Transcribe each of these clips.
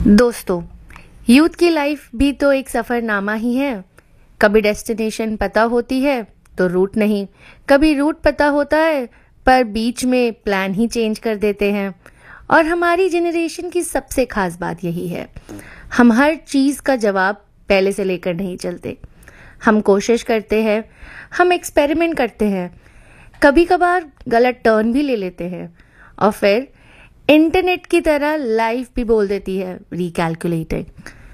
दोस्तों, यूथ की लाइफ भी तो एक सफ़रनामा ही है। कभी डेस्टिनेशन पता होती है तो रूट नहीं, कभी रूट पता होता है पर बीच में प्लान ही चेंज कर देते हैं। और हमारी जनरेशन की सबसे खास बात यही है, हम हर चीज़ का जवाब पहले से लेकर नहीं चलते। हम कोशिश करते हैं, हम एक्सपेरिमेंट करते हैं, कभी कभार गलत टर्न भी ले लेते हैं और फिर इंटरनेट की तरह लाइफ भी बोल देती है रिकैलकुलेटिंग।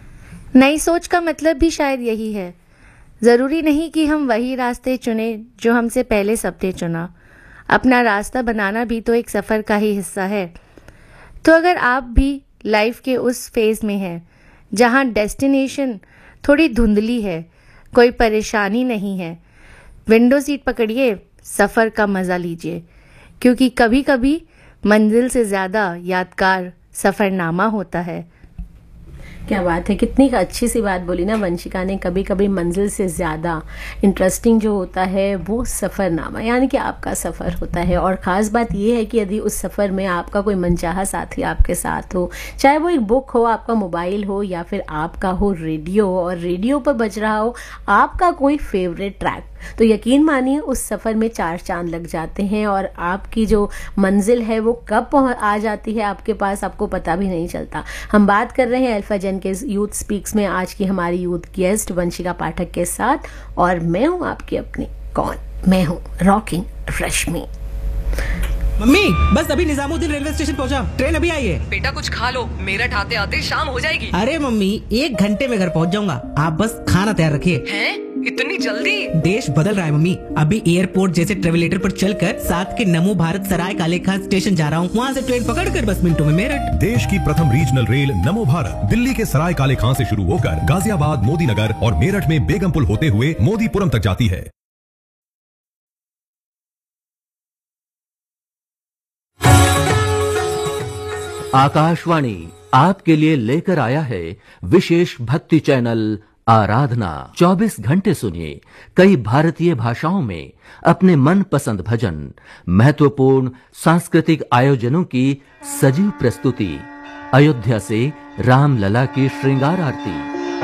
नई सोच का मतलब भी शायद यही है। ज़रूरी नहीं कि हम वही रास्ते चुने जो हमसे पहले सबने चुना। अपना रास्ता बनाना भी तो एक सफ़र का ही हिस्सा है। तो अगर आप भी लाइफ के उस फेज़ में हैं जहां डेस्टिनेशन थोड़ी धुंधली है, कोई परेशानी नहीं है, विंडो सीट पकड़िए, सफ़र का मज़ा लीजिए, क्योंकि कभी कभी मंजिल से ज़्यादा यादगार सफ़रनामा होता है। क्या बात है, कितनी अच्छी सी बात बोली ना वंशिका ने। कभी कभी मंजिल से ज़्यादा इंटरेस्टिंग जो होता है वो सफ़रनामा, यानी कि आपका सफ़र होता है। और ख़ास बात ये है कि यदि उस सफ़र में आपका कोई मनचाहा साथी आपके साथ हो, चाहे वो एक बुक हो, आपका मोबाइल हो, या फिर आपका हो रेडियो, और रेडियो पर बज रहा हो आपका कोई फेवरेट ट्रैक, तो यकीन मानिए उस सफ़र में 4 चांद लग जाते हैं। और आपकी जो मंजिल है वो कब आ जाती है आपके पास, आपको पता भी नहीं चलता। हम बात कर रहे हैं अल्फा जन के यूथ स्पीक्स में आज की हमारी यूथ गेस्ट वंशिका पाठक के साथ, और मैं हूं आपकी अपनी कौन, मैं हूं रॉकिंग रश्मि। मम्मी, बस अभी निजामुद्दीन रेलवे स्टेशन पहुंचा, ट्रेन अभी आई है। बेटा कुछ खा लो, मेरठ आते आते शाम हो जाएगी। अरे मम्मी, 1 घंटे में घर पहुंच जाऊंगा, आप बस खाना तैयार रखिए। हैं? इतनी जल्दी? देश बदल रहा है मम्मी। अभी एयरपोर्ट जैसे ट्रेवलेटर पर चलकर साथ के नमो भारत सराय काले खान स्टेशन जा रहा हूँ, वहाँ से ट्रेन पकड़कर बस मिनटों में मेरठ। देश की प्रथम रीजनल रेल नमो भारत दिल्ली के सराय काले खां से शुरू होकर गाजियाबाद, मोदी नगर और मेरठ में बेगमपुल होते हुए मोदीपुरम तक जाती है। आकाशवाणी आपके लिए लेकर आया है विशेष भक्ति चैनल आराधना। 24 घंटे सुनिए कई भारतीय भाषाओं में अपने मनपसंद भजन, महत्वपूर्ण सांस्कृतिक आयोजनों की सजीव प्रस्तुति, अयोध्या से रामलला की श्रृंगार आरती,